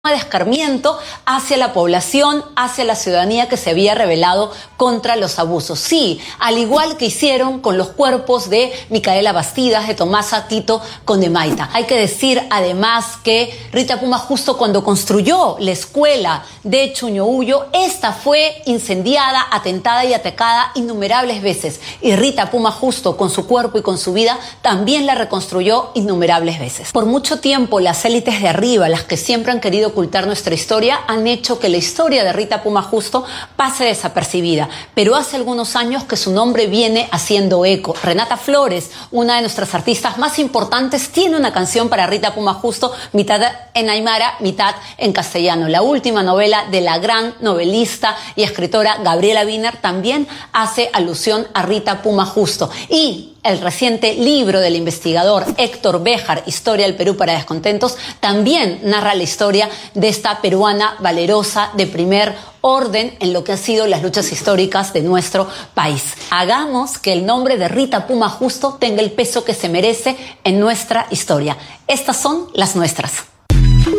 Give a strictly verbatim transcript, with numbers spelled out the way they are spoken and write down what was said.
de escarmiento hacia la población, hacia la ciudadanía que se había rebelado contra los abusos. Sí, al igual que hicieron con los cuerpos de Micaela Bastidas, de Tomasa Tito Condemaita. Hay que decir además que Rita Puma Justo, cuando construyó la escuela de Chuñoullo, esta fue incendiada, atentada y atacada innumerables veces. Y Rita Puma Justo, con su cuerpo y con su vida, también la reconstruyó innumerables veces. Por mucho tiempo, las élites de arriba, las que siempre han querido ocultar nuestra historia, han hecho que la historia de Rita Puma Justo pase desapercibida. Pero hace algunos años que su nombre viene haciendo eco. Renata Flores, una de nuestras artistas más importantes, tiene una canción para Rita Puma Justo, mitad en aymara, mitad en castellano. La última novela de la gran novelista y escritora Gabriela Wiener también hace alusión a Rita Puma Justo. Y el reciente libro del investigador Héctor Béjar, Historia del Perú para Descontentos, también narra la historia de esta peruana valerosa de primer orden en lo que han sido las luchas históricas de nuestro país. Hagamos que el nombre de Rita Puma Justo tenga el peso que se merece en nuestra historia. Estas son las nuestras.